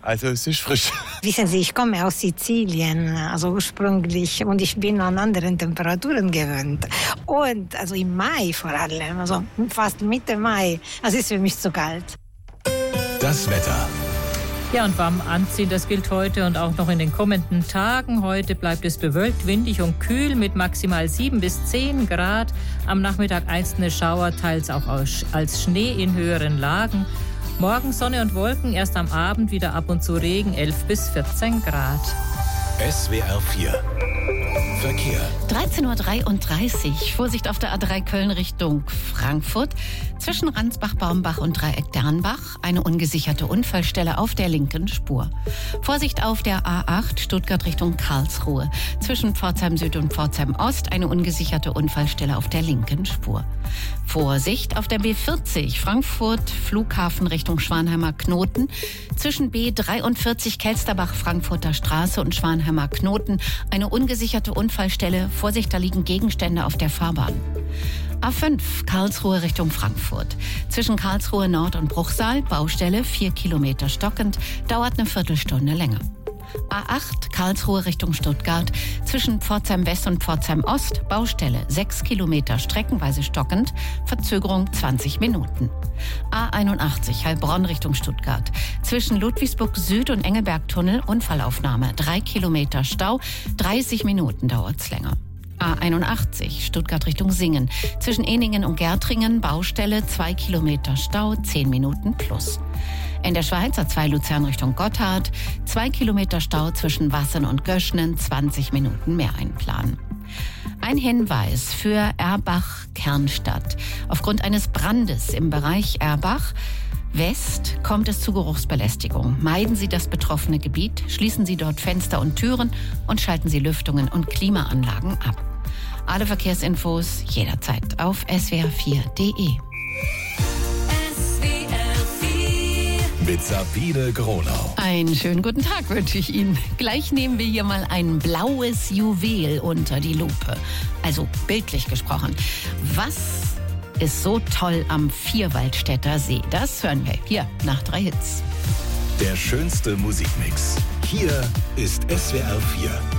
Also es ist frisch. Wissen Sie, ich komme aus Sizilien, also ursprünglich, und ich bin an anderen Temperaturen gewöhnt. Und also im Mai vor allem, also fast Mitte Mai, es ist für mich zu kalt. Das Wetter. Ja, und warm anziehen, das gilt heute und auch noch in den kommenden Tagen. Heute bleibt es bewölkt, windig und kühl mit maximal 7 bis 10 Grad. Am Nachmittag einzelne Schauer, teils auch als Schnee in höheren Lagen. Morgen Sonne und Wolken, erst am Abend wieder ab und zu Regen, 11 bis 14 Grad. SWR 4 Verkehr. 13:33 Uhr. Vorsicht auf der A3 Köln Richtung Frankfurt. Zwischen Ransbach-Baumbach und Dreieck Dernbach eine ungesicherte Unfallstelle auf der linken Spur. Vorsicht auf der A8 Stuttgart Richtung Karlsruhe. Zwischen Pforzheim Süd und Pforzheim Ost eine ungesicherte Unfallstelle auf der linken Spur. Vorsicht auf der B40 Frankfurt Flughafen Richtung Schwanheimer Knoten. Zwischen B43 Kelsterbach Frankfurter Straße und Schwanheimer Knoten eine ungesicherte Unfallstelle. Vorsicht, da liegen Gegenstände auf der Fahrbahn. A5 Karlsruhe Richtung Frankfurt. Zwischen Karlsruhe Nord und Bruchsal Baustelle 4 Kilometer stockend, dauert eine Viertelstunde länger. A8 Karlsruhe Richtung Stuttgart. Zwischen Pforzheim West und Pforzheim Ost Baustelle 6 Kilometer streckenweise stockend, Verzögerung 20 Minuten. A81 Heilbronn Richtung Stuttgart. Zwischen Ludwigsburg Süd und Engelbergtunnel Unfallaufnahme 3 Kilometer Stau, 30 Minuten dauert's länger. A81 Stuttgart Richtung Singen. Zwischen Ehningen und Gärtringen Baustelle 2 Kilometer Stau, 10 Minuten plus. In der Schweiz A2 Luzern Richtung Gotthard 2 Kilometer Stau zwischen Wassen und Göschnen, 20 Minuten mehr einplanen. Ein Hinweis für Erbach-Kernstadt. Aufgrund eines Brandes im Bereich Erbach West kommt es zu Geruchsbelästigung. Meiden Sie das betroffene Gebiet, schließen Sie dort Fenster und Türen und schalten Sie Lüftungen und Klimaanlagen ab. Alle Verkehrsinfos jederzeit auf swr4.de. Mit Sabine Gronau. Einen schönen guten Tag wünsche ich Ihnen. Gleich nehmen wir hier mal ein blaues Juwel unter die Lupe. Also bildlich gesprochen. Was ist so toll am Vierwaldstätter See? Das hören wir hier nach 3 Hits. Der schönste Musikmix. Hier ist SWR 4.